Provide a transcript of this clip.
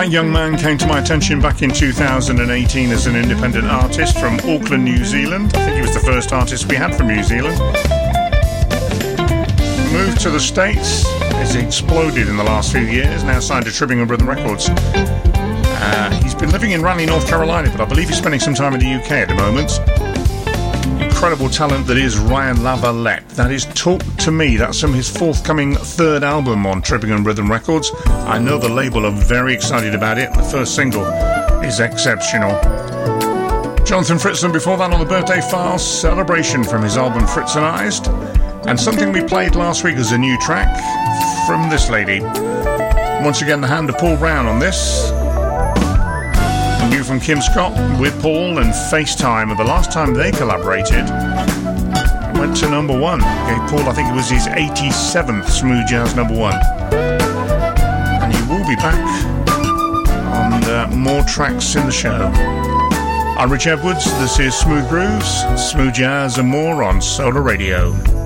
That young man came to my attention back in 2018 as an independent artist from Auckland, New Zealand. I think he was the first artist we had from New Zealand. Moved to the States, has exploded in the last few years, now signed to Tripping and Rhythm Records. He's been living in Raleigh, North Carolina, but I believe he's spending some time in the UK at the moment. Incredible talent that is Ryan Lavalette. That is Talk to Me. That's from his forthcoming third album on Tripping and Rhythm Records. I know the label are very excited about it. The first single is exceptional. Jonathan Fritzen before that on the Birthday File, Celebration from his album Fritzenized. And something we played last week as a new track from this lady. Once again, the hand of Paul Brown on this. New from Kim Scott with Paul and FaceTime. And the last time they collaborated, went to number one. Gave Paul, I think it was his 87th Smooth Jazz number one. And he will be back on more tracks in the show. I'm Rich Edwards. This is Smooth Grooves, Smooth Jazz and more on Solar Radio.